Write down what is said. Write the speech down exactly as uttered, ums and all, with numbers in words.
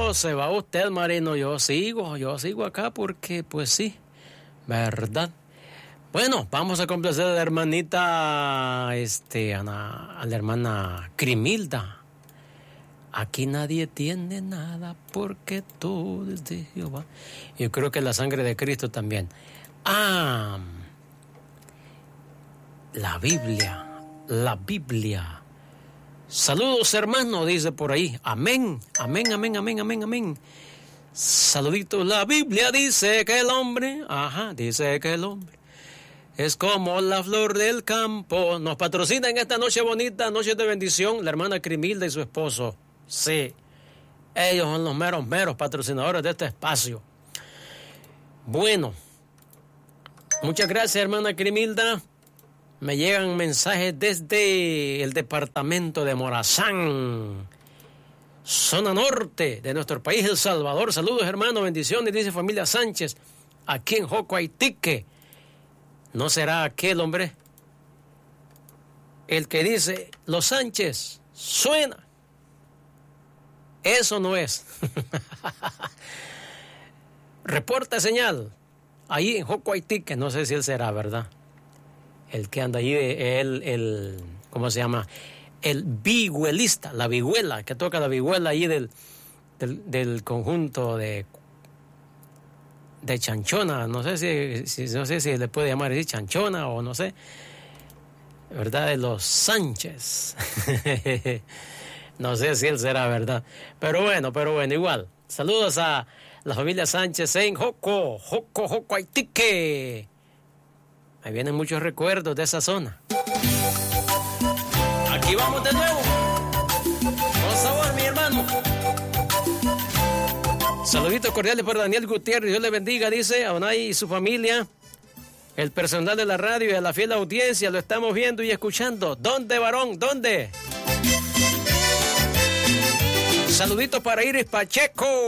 no, se va usted, Marino. Yo sigo, yo sigo acá porque, pues sí, ¿verdad? Bueno, vamos a complacer a la hermanita, este, Ana, a la hermana Crimilda. Aquí nadie tiene nada porque todo es de Jehová. Yo creo que la sangre de Cristo también. Ah, la Biblia, la Biblia. Saludos, hermano, dice por ahí. Amén, amén, amén, amén, amén, amén. Saluditos. La Biblia dice que el hombre, ajá, dice que el hombre es como la flor del campo. Nos patrocina en esta noche bonita, noche de bendición, la hermana Crimilda y su esposo. Sí, ellos son los meros, meros patrocinadores de este espacio. Bueno, muchas gracias, hermana Crimilda. Me llegan mensajes desde el departamento de Morazán, zona norte de nuestro país, El Salvador. Saludos, hermano, bendiciones, dice familia Sánchez, aquí en Jocoaitique. ¿No será aquel hombre el que dice, los Sánchez, suena? Eso no es. Reporta señal, ahí en Jocoaitique, no sé si él será, ¿verdad? El que anda allí, el, el, ¿cómo se llama? El vihuelista, la vihuela, que toca la vihuela allí del, del, del conjunto de, de Chanchona, no sé si, si, no sé si le puede llamar así Chanchona o no sé, ¿verdad? De los Sánchez. No sé si él será, ¿verdad? Pero bueno, pero bueno, igual. Saludos a la familia Sánchez en Joco, Joco, Jocoaitique. Ahí vienen muchos recuerdos de esa zona. Aquí vamos de nuevo. Con sabor, mi hermano. Saluditos cordiales para Daniel Gutiérrez. Dios le bendiga, dice a Onay y su familia. El personal de la radio y a la fiel audiencia lo estamos viendo y escuchando. ¿Dónde, varón? ¿Dónde? Saluditos para Iris Pacheco.